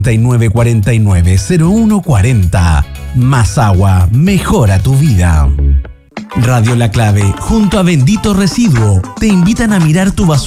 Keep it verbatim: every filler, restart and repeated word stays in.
nueve cuarenta y nueve cero uno cuarenta. Más agua, mejora tu vida. Radio La Clave, junto a Bendito Residuo, te invitan a mirar tu basura